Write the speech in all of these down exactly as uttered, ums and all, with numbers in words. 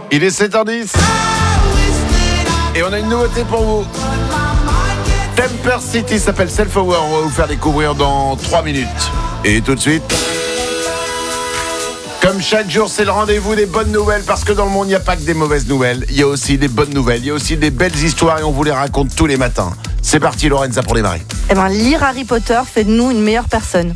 Il est sept heures dix. Et on a une nouveauté pour vous. Temper City s'appelle Self Aware. On va vous faire découvrir dans trois minutes. Et tout de suite, comme chaque jour, c'est le rendez-vous des bonnes nouvelles. Parce que dans le monde, il n'y a pas que des mauvaises nouvelles. Il y a aussi des bonnes nouvelles. Il y a aussi des belles histoires et on vous les raconte tous les matins. C'est parti, Lorenza, pour démarrer. Eh ben, lire Harry Potter fait de nous une meilleure personne.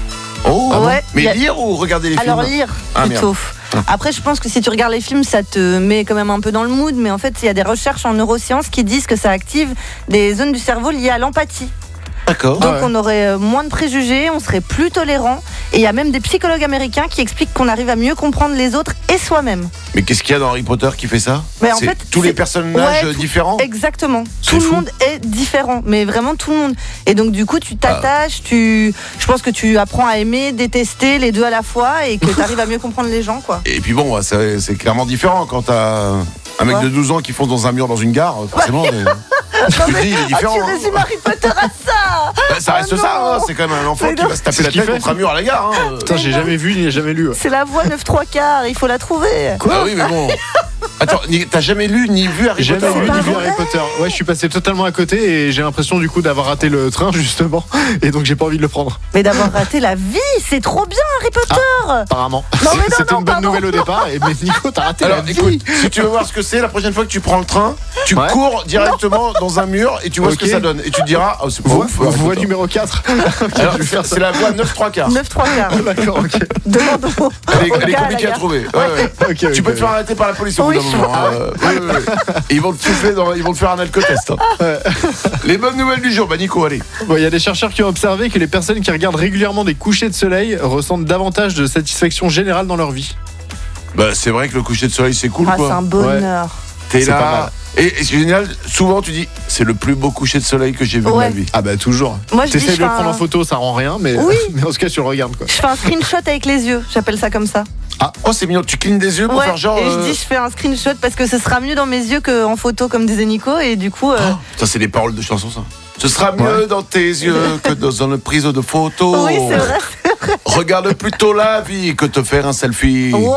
Oh, ah ouais, bon Mais a... lire ou regarder les Alors, films lire, ah, plutôt. Merde. Après, je pense que si tu regardes les films, ça te met quand même un peu dans le mood. Mais en fait, il y a des recherches en neurosciences qui disent que ça active des zones du cerveau liées à l'empathie. D'accord. Donc ah ouais. on aurait moins de préjugés, on serait plus tolérant. Et il y a même des psychologues américains qui expliquent qu'on arrive à mieux comprendre les autres et soi-même. Mais qu'est-ce qu'il y a dans Harry Potter qui fait ça? Mais en c'est fait, tous c'est... les personnages ouais, tout... différents. Exactement. C'est tout fou. le monde est différent, mais vraiment tout le monde. Et donc du coup, tu t'attaches, ah. tu... je pense que tu apprends à aimer, détester les deux à la fois et que tu arrives à mieux comprendre les gens, quoi. Et puis bon, c'est, c'est clairement différent quand t'as un mec ouais. de douze ans qui fonce dans un mur dans une gare, forcément. Ouais. Mais... Non, mais... il est différent. Ah, tu résumes Harry Potter à ça. Bah, ça reste oh ça, hein. C'est quand même un enfant mais qui non. va se taper la tête contre un mur à la gare. Hein. Putain, j'ai jamais vu ni jamais lu. Ouais. C'est la voie neuf trois quarts, il faut la trouver. Quoi ah oui, mais bon. Attends, t'as jamais lu ni vu Harry jamais Potter? Jamais lu ni vu Harry Potter. Ouais, je suis passé totalement à côté et j'ai l'impression du coup d'avoir raté le train justement. Et donc j'ai pas envie de le prendre. Mais d'avoir raté la vie, c'est trop bien Harry Potter. Ah, apparemment. Non, mais non, C'était non, une bonne pardon. nouvelle au départ. Et mais Nico, t'as raté Alors, la vie. écoute, si tu veux voir ce que c'est, la prochaine fois que tu prends le train, tu ouais. cours directement non. dans un mur et tu vois okay. ce que ça donne. Et tu te diras, oh, c'est pas Vo- ouf. Voie numéro quatre. Okay, alors, c'est, c'est la voie neuf trois quarts. neuf trois quarts. D'accord, ok. Demande au. Elle est, elle est compliquée à trouver. Ouais, ouais. Okay, tu okay, peux te faire arrêter par la police au bout d'un moment. Ouais, ouais, ouais. Et ils vont te souffler dans, ils vont te faire un alcotest. Hein. Ouais. Les bonnes nouvelles du jour, bah Nico, allez. Bon, il y a des chercheurs qui ont observé que les personnes qui regardent régulièrement des couchers de soleil ressentent davantage de satisfaction générale dans leur vie. Bah c'est vrai que le coucher de soleil c'est cool ah, quoi. C'est un bonheur. Ouais. T'es c'est là. Et, et c'est génial, souvent tu dis c'est le plus beau coucher de soleil que j'ai vu ouais. de ma vie. Ah bah toujours. Moi, je T'essaies dis, de le prendre un... en photo, ça rend rien, mais, oui. mais en tout cas tu le regardes quoi. Je fais un screenshot avec les yeux, j'appelle ça comme ça. Ah, oh c'est mignon, tu clignes des yeux pour ouais, faire genre. Et euh... je dis je fais un screenshot parce que ce sera mieux dans mes yeux qu'en photo comme disait Nico et du coup. Euh... Oh, ça c'est des paroles de chansons ça. Ce sera mieux ouais. dans tes yeux que dans une prise de photo. Oui c'est vrai. Regarde plutôt la vie que te faire un selfie. Wow,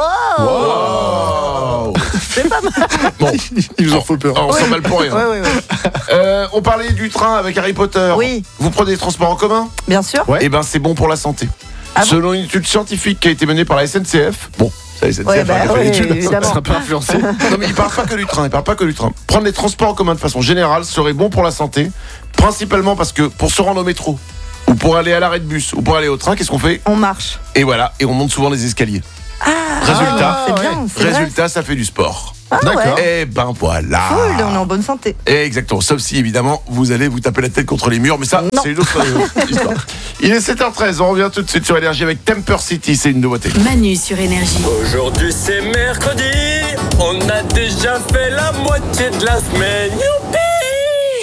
wow. C'est pas mal. Bon, il nous en faut peur. On oui. s'en mêle pour rien. Oui, oui, oui. Euh, on parlait du train avec Harry Potter. Oui. Vous prenez des transports en commun? Bien sûr. Ouais. Et ben c'est bon pour la santé. Ah Selon bon une étude scientifique qui a été menée par la S N C F. Bon. La S N C F ouais, bah, a fait ouais, l'étude. Ça sera pas influencé. Non mais il parle pas que du train. Il parle pas que du train. Prendre les transports en commun de façon générale serait bon pour la santé, principalement parce que pour se rendre au métro, ou pour aller à l'arrêt de bus, ou pour aller au train, qu'est-ce qu'on fait? On marche. Et voilà, et on monte souvent les escaliers. Ah, résultat, c'est bien, c'est résultat, vrai. Ça fait du sport. Ah, d'accord. Ouais. Et ben voilà. Cool, on est en bonne santé. Et exactement. Sauf si évidemment vous allez vous taper la tête contre les murs, mais ça, non. c'est une autre histoire. Il est sept heures treize, on revient tout de suite sur Énergie avec Temper City, c'est une nouveauté. Manu sur Énergie. Aujourd'hui c'est mercredi, on a déjà fait la moitié de la semaine. Youpi!